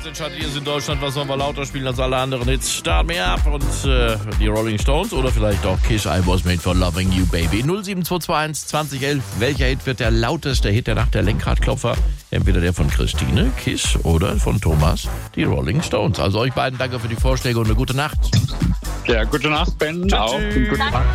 Jetzt entscheidet ihr es in Deutschland, was sollen wir lauter spielen als alle anderen Hits. Start me up und die Rolling Stones oder vielleicht auch Kiss, I Was Made for Loving You, Baby. 07221 2011. Welcher Hit wird der lauteste Hit der Nacht, der Lenkradklopfer? Entweder der von Christine, Kiss, oder von Thomas, die Rolling Stones. Also euch beiden danke für die Vorschläge und eine gute Nacht. Ja, gute Nacht, Ben. Tschüss. Auch. Gute Nacht.